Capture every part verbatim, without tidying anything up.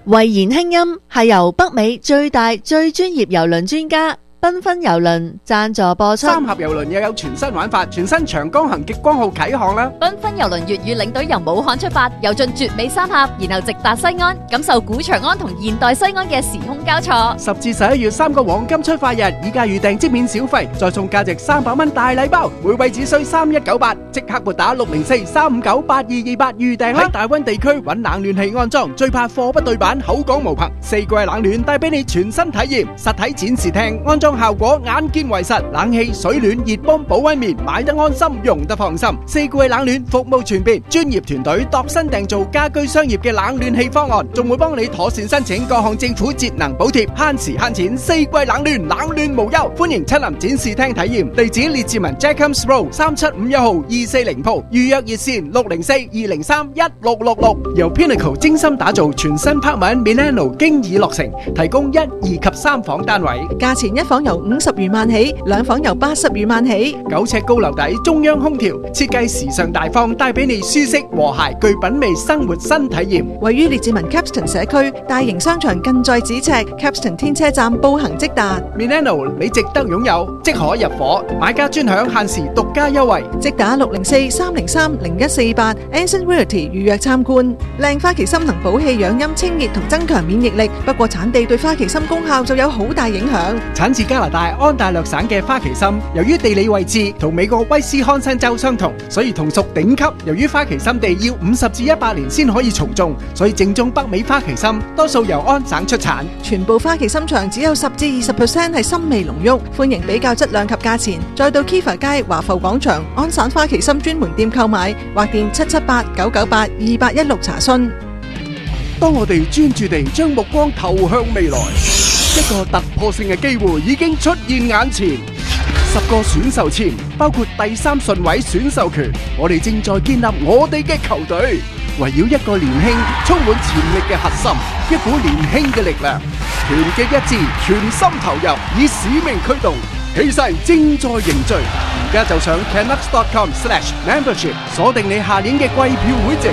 慧言輕音係由北美最大最專業郵輪專家繽紛郵輪贊助播出。 三峽郵輪又有全新玩法，全新長江行極光號啟航啦！ 繽紛郵輪粵語領隊由武漢出發，遊進絕美三峽，然後直達西安，感受古長安同現代西安嘅時空交錯。 十至十一月三個黃金出發日，以價預訂即免小費，再送價值三百蚊大禮包，每位只需三一九八，即刻撥打六零四三五九八二二八預訂啦！喺大溫地區揾冷暖氣安裝，最怕貨不對版，口講無憑。四季冷暖帶俾你全新體驗，實體展示廳安裝效果眼見為實，冷氣、水暖、熱泵、保溫棉，買得安心，用得放心。四季冷暖服務全面，專業團隊度身訂造家居商業嘅冷暖氣方案，仲會幫你妥善申請各項政府節能補貼，慳時慳錢。四季冷暖，冷暖無憂，歡迎親臨展示廳體驗。地址列治文 Jacobs Road 三七五一號二四零鋪，預約熱線六零四二零三一六六六。由 Pinnacle 精心打造全新拍文 Milano 經已落成，提供一、二及三房單位， 價錢一房由五十餘萬起，兩房由八十餘萬起。 九尺高樓底，中央空調，設計時尚大方，帶俾你舒適和諧具品味生活新體驗。 位於列治文 Capston 社區，大型商場近在咫尺 ，Capston 天車站步行即達。 Milano 你值得擁有，即可入伙，買家專享限時獨家優惠， 即打六零四三零三零一四八 Anson Realty 預約參觀。靚花旗參能補氣養陰清熱同增強免疫力，不過產地對花旗參功效就有好大影響。 產自加拿大安大略省嘅花旗參，由於地理位置同美國威斯康辛州相同，所以同屬頂級。由於花旗參地要五十至一百年先可以重種，所以正宗北美花旗參多數由安省出產。 全部花旗參場只有十至二十 percent 係參味濃郁，歡迎比較質量及價錢，再到 Kiva 街華埠廣場安省花旗參專門店購買，或電七七八九九八二八一六查詢。 當我哋專注地將目光投向未來，一個突破性嘅機會已經出現眼前。十個選秀簽，包括第三順位選秀權，我哋正在建立我哋嘅球隊，圍繞一個年輕、充滿潛力嘅核心，一股年輕嘅力量，團結一致，全心投入，以使命驅動，氣勢正在凝聚。而家就上 canucks dot com slash membership 鎖定你下年嘅季票會籍。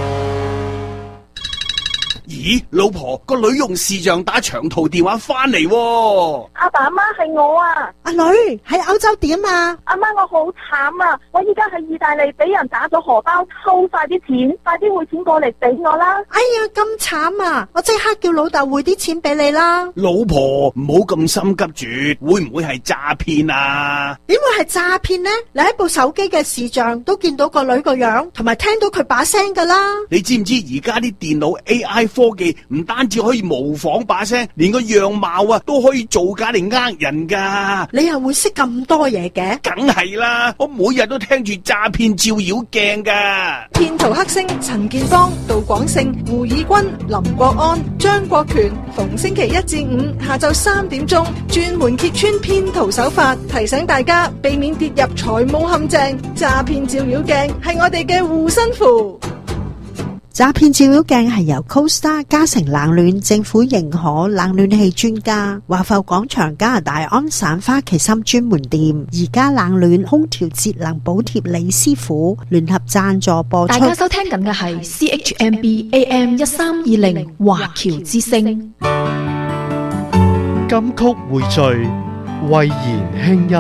咦，老婆，個女用視像打長途電話翻嚟喎。 阿爸阿媽係我啊。 阿女喺歐洲點啊？ 阿媽我好慘啊！我依家喺意大利俾人打咗荷包，偷晒啲錢，快啲匯錢過嚟俾我啦！ 哎呀，咁慘啊！我即刻叫老豆匯啲錢俾你啦。 老婆唔好咁心急住，會唔會係詐騙啊？ 點會係詐騙呢？你喺部手機嘅視像都見到個女個樣，同埋聽到佢把聲噶啦。 你知唔知而家啲電腦 A I 科技唔單止可以模仿把聲，連個樣貌啊都可以造假嚟呃人噶。 你又會識咁多嘢嘅？ 梗係啦，我每日都聽住詐騙照妖鏡噶。 騙徒黑星陳建邦、杜廣勝、胡以軍、林國安、張國權，逢星期一至五下晝三點鐘，專門揭穿騙徒手法，提醒大家避免跌入財務陷阱。詐騙照妖鏡係我哋嘅護身符。 詐騙照妖鏡係由 CoStar 嘉誠冷暖政府認可冷暖氣專家，華埠廣場加拿大安省花旗參專門店，而家冷暖空調節能補貼李師傅聯合贊助播出。 大家收聽緊嘅係 C H M B A M 一三二零華僑之聲。 金曲匯聚，慧言輕音。